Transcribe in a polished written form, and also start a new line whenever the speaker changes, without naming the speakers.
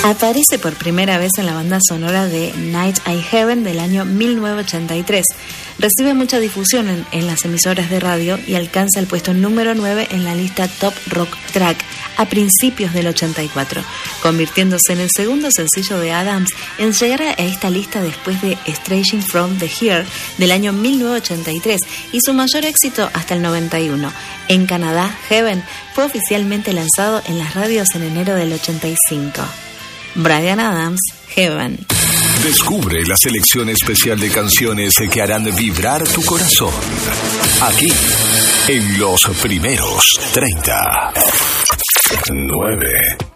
Aparece por primera vez en la banda sonora de Night I Heaven del año 1983. Recibe mucha difusión en las emisoras de radio y alcanza el puesto número 9 en la lista Top Rock Track a principios del 84, convirtiéndose en el segundo sencillo de Adams en llegar a esta lista después de Straying from the Here del año 1983 y su mayor éxito hasta el 91. En Canadá, Heaven fue oficialmente lanzado en las radios en enero del 85. Bryan Adams, Heaven.
Descubre la selección especial de canciones que harán vibrar tu corazón. Aquí, en los primeros 30. 9.